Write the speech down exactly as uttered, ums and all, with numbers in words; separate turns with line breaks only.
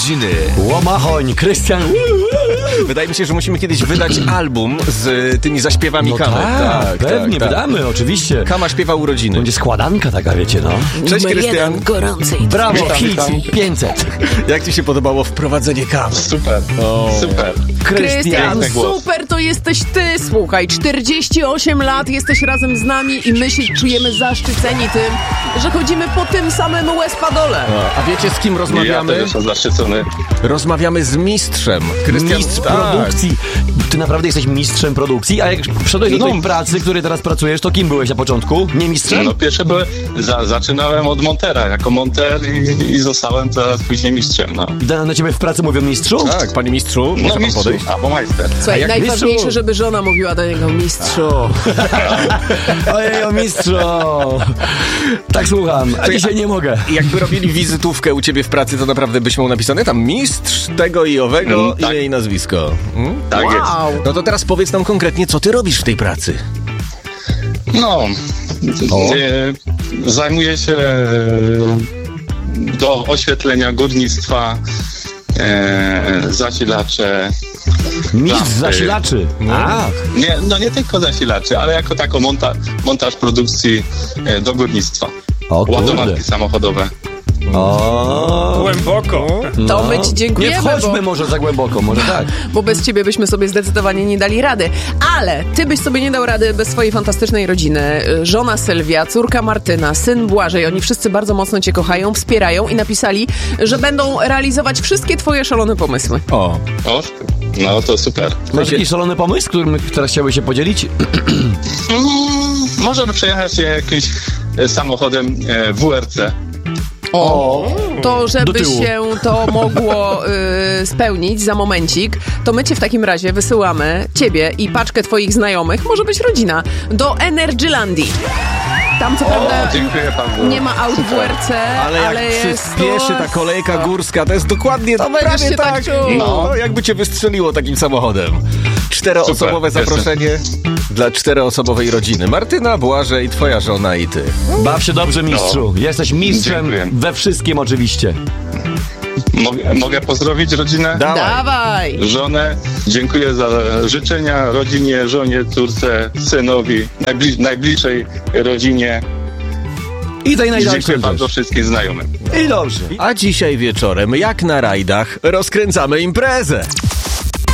urodziny.
Łomachoń, Krystian.
Wydaje mi się, że musimy kiedyś wydać album z tymi zaśpiewami
No
Kamy.
tak, pewnie,
tak, tak.
wydamy, oczywiście.
Kama śpiewa urodziny.
Będzie składanka taka, wiecie, no.
Cześć, Krystian.
Gorącej.
Brawo,
Witam,
hit
witam.
pięćset.
Jak ci się podobało wprowadzenie Kamy?
Super, super.
Krystian,
Piękny głos.
super to jesteś ty, słuchaj, czterdzieści osiem lat, jesteś razem z nami i my się czujemy zaszczyceni tym, że chodzimy po tym samym łez-padole.
A wiecie, z kim
Ja
rozmawiamy?
też jestem zaszczycony.
Rozmawiamy z mistrzem. Krystian,
Mistrz
tak.
produkcji. Ty naprawdę jesteś mistrzem produkcji? A jak wszedłeś do
No.
tej pracy, której teraz pracujesz, to kim byłeś na początku? Nie mistrzem?
No pierwsze były, za, zaczynałem od montera, jako monter i, i zostałem teraz później mistrzem, no.
I na, na ciebie w pracy mówią mistrzu?
Tak, panie mistrzu,
No
może pan
mistrzu,
podejść?
albo majster.
Słuchaj,
jak
najważniejsze,
mistrzu?
żeby żona mówiła do niego mistrzu.
Ojej, o mistrzu! Tak słucham, a dzisiaj nie mogę.
Jakby robili wizytówkę u ciebie w pracy, to naprawdę byś miał napisane tam mistrz tego i owego,
Mm, tak.
imię i nazwisko. Hmm?
Tak jest.
Wow.
No to teraz powiedz nam konkretnie, co ty robisz w tej pracy?
No, e, zajmuję się e, do oświetlenia górnictwa, e, zasilacze.
Mistrz
Lampy.
zasilaczy. A,
Nie, no nie tylko zasilaczy, ale jako tako monta, montaż produkcji e, do górnictwa.
o kurde.
Ładowarki samochodowe.
O,
Głęboko.
To my ci dziękujemy,
nie wchodźmy
bo,
może za głęboko, może tak.
bo bez ciebie byśmy sobie zdecydowanie nie dali rady. Ale ty byś sobie nie dał rady bez swojej fantastycznej rodziny. Żona Sylwia, córka Martyna, syn Błażej. Oni wszyscy bardzo mocno cię kochają, wspierają i napisali, że będą realizować wszystkie twoje szalone pomysły.
O,
O, no to super.
Masz jakiś szalony pomysł, którym teraz chciałbyś się podzielić?
Mm, możemy przejechać się jakimś e, samochodem e, W R C.
O, to
do
żeby
tyłu.
się to mogło y, spełnić za momencik, to my cię w takim razie wysyłamy, ciebie i paczkę twoich znajomych, może być rodzina, do Energylandii. Tam co prawda
Dziękuję bardzo.
nie ma aut w R C,
ale jak
ale jest
przyspieszy
to...
ta kolejka górska, to jest dokładnie
To będziesz
prawie
się tak
tak.
czuł.
No,
No.
jakby cię wystrzeliło takim samochodem. Czteroosobowe
Super,
zaproszenie dla czteroosobowej rodziny. Martyna, Błażej, twoja żona i ty.
Baw się dobrze, mistrzu. Jesteś mistrzem
Dziękuję.
we wszystkim oczywiście.
Mogę, mogę pozdrowić rodzinę?
Dawaj.
Dawaj!
Żonę. Dziękuję za życzenia rodzinie, żonie, córce, synowi, najbli- najbliższej rodzinie.
I tej
I
najdalszej
dziękuję bardzo
też.
wszystkim znajomym.
I dobrze.
A dzisiaj wieczorem, jak na rajdach, rozkręcamy imprezę.